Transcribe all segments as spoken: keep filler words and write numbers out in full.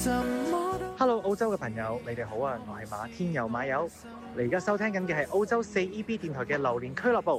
Hello，澳洲嘅朋友，你哋好啊！我係馬天佑馬友，你而家收聽緊嘅係澳洲四 E B 電台嘅榴蓮俱樂部。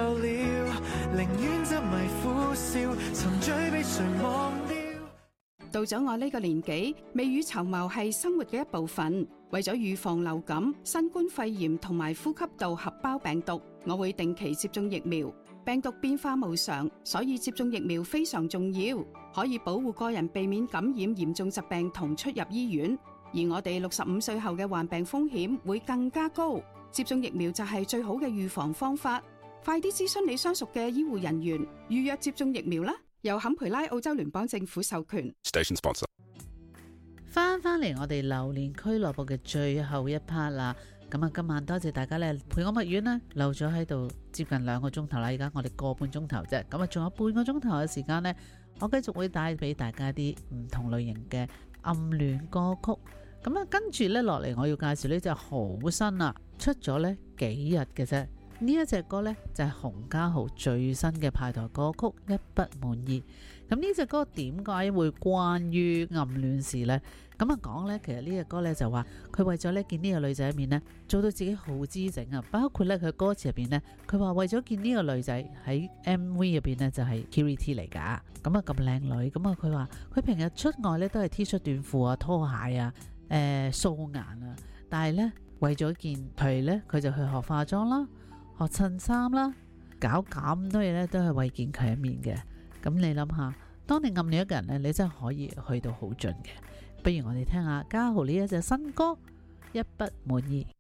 到咗我呢個年紀，未雨綢繆係生活嘅一部分。為咗預防流感、新冠肺炎同埋呼吸道合胞病毒，我會定期接種疫苗。病毒變化無常，所以接種疫苗非常重要，可以保護個人避免感染嚴重疾病同出入醫院。而我哋六十五歲後嘅患病風險會更加高，接種疫苗就係最好嘅預防方法。快啲諮詢你相熟嘅醫護人員，預約接種疫苗啦！由坎培拉澳洲聯邦政府授權。 Station sponsor。 翻翻嚟我哋榴蓮俱樂部嘅最後一 part 啦。咁啊，今晚多謝大家咧陪我蜜月啦，留咗喺度接近兩個鐘頭啦。而家我哋個半鐘頭啫，咁啊仲有半個鐘頭嘅時間呢，我繼續會帶俾大家啲唔同類型嘅暗戀歌曲。咁啊，跟住呢落嚟，我要介紹呢隻好新啊，出咗呢幾日嘅啫。呢一隻歌呢，就係洪嘉豪最新嘅派台歌曲《一不滿意》。咁呢隻歌點解會關於暗戀事呢？咁啊講呢，其實呢隻歌呢，就話佢為咗呢見呢個女仔一面呢，做到自己好姿整啊。包括呢，佢歌詞入邊呢，佢話為咗見呢個女仔喺 M V 入邊呢，就係 Kiriti 嚟噶。咁啊咁靚女，咁啊佢話佢平日出外呢，都係 T 恤短褲啊、拖鞋啊、誒素顏啊，但係呢，為咗見佢呢，佢就去學化妝啦。學襯衫啦，搞咁多嘢咧，都係為見佢一面嘅。咁你諗下，當你暗戀一個人咧，你真係可以去到好盡嘅。不如我哋聽下嘉豪呢一隻新歌《一不滿意》。